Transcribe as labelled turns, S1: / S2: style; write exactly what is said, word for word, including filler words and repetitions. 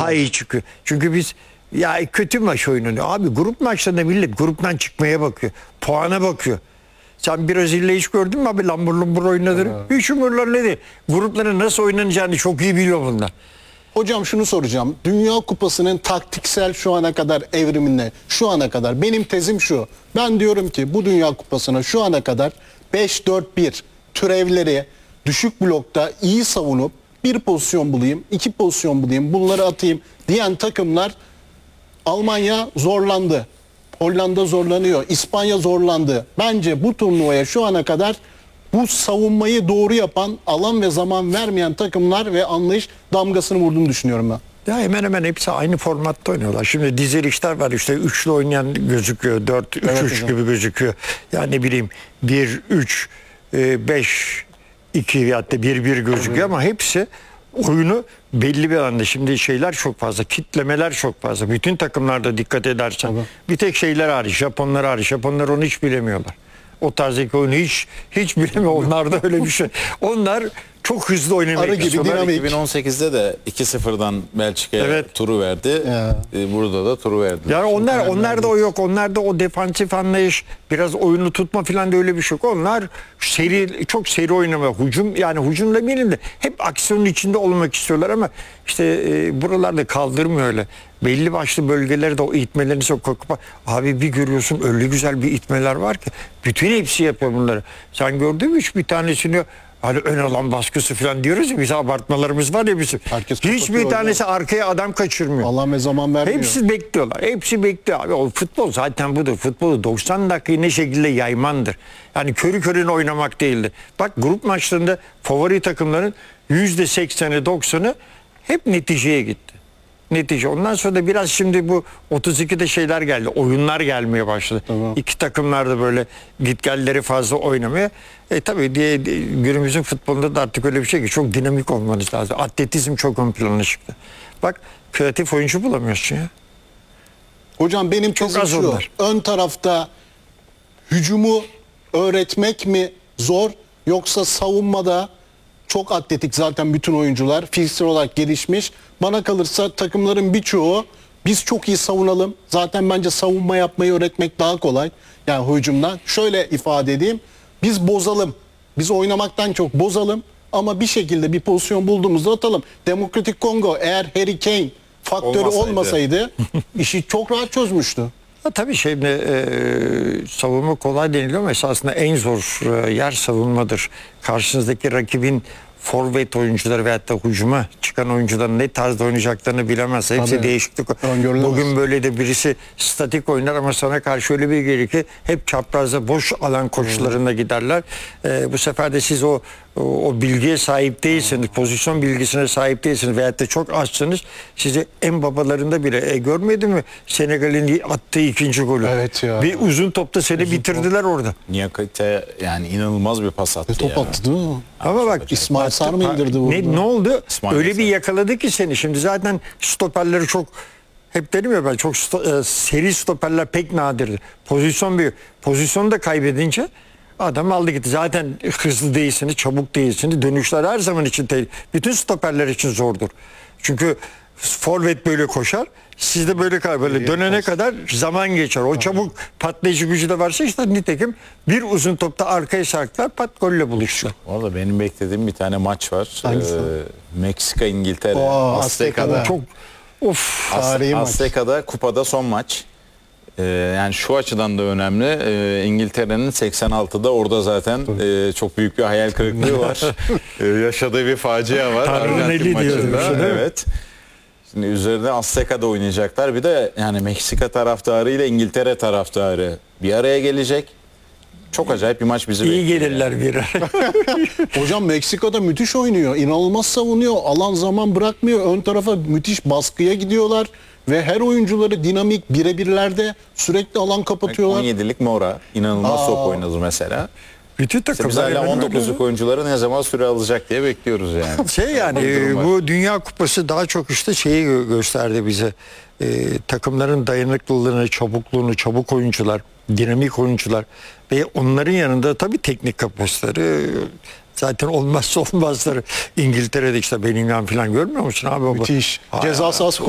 S1: daha iyi çıkıyor. Çünkü biz ya kötü maç oynanıyor. Abi grup maçlarında millet gruptan çıkmaya bakıyor. Puana bakıyor. Sen Brezilya'yı hiç gördün mü abi, lambur lumbur oynadığını? Hiç umurlarında değil. Grupların nasıl oynanacağını çok iyi biliyor bunlar.
S2: Hocam şunu soracağım. Dünya Kupası'nın taktiksel şu ana kadar evrimine, şu ana kadar benim tezim şu. Ben diyorum ki bu Dünya Kupası'na şu ana kadar beş dört bir türevleri düşük blokta iyi savunup bir pozisyon bulayım, iki pozisyon bulayım, bunları atayım diyen takımlar Almanya zorlandı. Hollanda zorlanıyor. İspanya zorlandı. Bence bu turnuvaya şu ana kadar bu savunmayı doğru yapan, alan ve zaman vermeyen takımlar ve anlayış damgasını vurduğunu düşünüyorum ben.
S1: Ya hemen hemen hepsi aynı formatta oynuyorlar. Şimdi dizilişler var, işte üçlü oynayan gözüküyor. dört üç
S2: Evet
S1: üç
S2: hocam.
S1: gibi gözüküyor. Yani ne bileyim bir üç beş iki veyahut da bir bir gözüküyor ama hepsi oyunu belli bir anda. Şimdi şeyler çok fazla, kitlemeler çok fazla. Bütün takımlarda dikkat edersen.
S2: Tabii.
S1: Bir tek şeyler hariç, Japonlar hariç. Japonlar onu hiç bilemiyorlar. O tarzdaki oyunu hiç hiç bilemiyor. Onlarda öyle bir şey. Onlar çok hızlı oynamayı
S2: Arı gibi
S1: istiyorlar.
S2: dinamik.
S3: iki bin on sekizde de iki sıfırdan Belçika'ya
S1: Evet.
S3: turu verdi.
S2: Ya.
S3: Ee, burada da turu verdi.
S1: Yani onlar onlarda o yok. Onlarda o defansif anlayış, biraz oyunu tutma falan da öyle bir şey yok. Onlar seri, çok seri oynama, hücum, yani hücum demeyelim de hep aksiyonun içinde olmak istiyorlar ama işte e, buralarda kaldırmıyor öyle. Belli başlı bölgelerde o itmelerini sokup abi bir görüyorsun öyle güzel bir itmeler var ki bütün hepsi yapıyor bunları. Sen gördün mü hiç bir tanesini, hani ön alan baskısı falan diyoruz ya, biz abartmalarımız var ya bizim.
S2: Herkes
S1: Hiçbir
S2: kapatıyor
S1: tanesi arkaya adam kaçırmıyor.
S2: Alan ve zaman vermiyor.
S1: Hepsi bekliyorlar. Hepsi bekliyor abi. O futbol zaten budur. Futbolu doksan dakikayı ne şekilde yaymandır. Yani körü körüne oynamak değildir. Bak grup maçlarında favori takımların yüzde sekseni doksanı hep neticeye gitti. Netice. Ondan sonra da biraz şimdi bu otuz ikide şeyler geldi. Oyunlar gelmeye başladı.
S2: Tamam.
S1: İki takımlar da böyle gitgelleri fazla oynamaya. E tabii diye, diye günümüzün futbolunda da artık öyle bir şey ki çok dinamik olmanız lazım. Atletizm çok ön plana çıktı. Bak kreatif oyuncu bulamıyorsun ya.
S2: Hocam benim
S1: Çok
S2: tezim
S1: az
S2: şu.
S1: onlar.
S2: Ön tarafta hücumu öğretmek mi zor, yoksa savunmada çok atletik zaten bütün oyuncular fiziksel olarak gelişmiş. Bana kalırsa takımların birçoğu biz çok iyi savunalım. Zaten bence savunma yapmayı öğretmek daha kolay. Yani hücumdan. Şöyle ifade edeyim. Biz bozalım. Biz oynamaktan çok bozalım. Ama bir şekilde bir pozisyon bulduğumuzda atalım. Demokratik Kongo eğer Harry Kane faktörü
S3: Olmasaydı.
S2: olmasaydı işi çok rahat çözmüştü.
S1: Ha, tabii şimdi e, savunma kolay deniliyor ama esasında en zor e, yer savunmadır. Karşınızdaki rakibin forvet oyuncuları veyahut da hücuma çıkan oyuncuların ne tarzda oynayacaklarını bilemez. Hepsi
S2: Tabii.
S1: değişiklik.
S2: Öngörülemez.
S1: Bugün böyle de birisi statik oynar ama sana karşı öyle bir gelir ki hep çaprazda boş alan koşularında giderler. E, bu sefer de siz o, o, o bilgiye sahip değilsiniz. Pozisyon bilgisine sahip değilsiniz veyahut da çok azsınız. Sizi en babalarında bile e, görmedi mi Senegal'in attığı ikinci golü?
S2: Evet ya.
S1: Bir uzun topta seni
S2: Uzun
S1: bitirdiler orada.
S3: Niyakate yani inanılmaz bir pas attı
S2: Ve top
S3: ya.
S2: attı değil mi?
S1: Ama bak
S2: İsmail
S1: baktı-
S2: Sarı mı indirdi bu?
S1: Ne, ne oldu?
S3: İsmail
S1: Öyle
S3: Sarı.
S1: bir yakaladı ki seni. Şimdi zaten stoperleri çok, hep dedim ya ben, çok sto- e, seri stoperler pek nadirdir. Pozisyon büyük. Pozisyonu da kaybedince adam aldı gitti. Zaten hızlı değilsiniz, çabuk değilsiniz. Dönüşler her zaman için değil. Bütün stoperler için zordur. Çünkü forvet böyle koşar. Siz de böyle kay- böyle dönene kadar zaman geçer. O çabuk patlayıcı gücü de varsa işte nitekim bir uzun topta arkaya sarktılar, pat golle buluştular.
S3: Orada benim beklediğim bir tane maç var.
S2: Hangisi?
S3: Ee, Meksika İngiltere.
S2: Oo,
S3: Azteka'da.
S2: Azteka'da.
S1: Çok of.
S2: Tarihi maç.
S3: Azteka'da kupada son maç. Ee, yani şu açıdan da önemli. Ee, İngiltere'nin seksen altıda orada zaten e, çok büyük bir hayal kırıklığı var. Ee, yaşadığı bir facia var.
S1: Tanrı'nın
S3: Arjantin
S1: eli diyor
S3: maçında.
S1: bir şey, değil mi?
S3: Evet. Şimdi üzerine Azteka'da oynayacaklar. Bir de yani Meksika taraftarı ile İngiltere taraftarı bir araya gelecek. Çok acayip bir maç bizi
S1: İyi
S3: bekliyor
S1: gelirler
S3: yani.
S1: birer.
S2: Hocam Meksika'da müthiş oynuyor. İnanılmaz savunuyor. Alan zaman bırakmıyor. Ön tarafa müthiş baskıya gidiyorlar. Ve her oyuncuları dinamik birebirlerde sürekli alan kapatıyorlar.
S3: on yedilik Mora inanılmaz
S2: Aa.
S3: top oynadı mesela.
S1: Bütün
S3: İşte biz
S1: takımlar
S3: hala
S1: hemen
S3: on
S1: öyle.
S3: dokuzluk oyuncuları ne zaman süre alacak diye bekliyoruz yani.
S1: Şey yani
S3: Öyle bir durum var.
S1: bu Dünya Kupası daha çok işte şeyi gö- gösterdi bize. Ee, takımların dayanıklılığını, çabukluğunu, çabuk oyuncular, dinamik oyuncular ve onların yanında tabii teknik kapasiteleri, zaten olmazsa olmazları. İngiltere'de işte Bellingham falan görmüyor musun abi?
S2: Müthiş.
S1: Hay
S2: Ceza
S1: Allah.
S2: sahası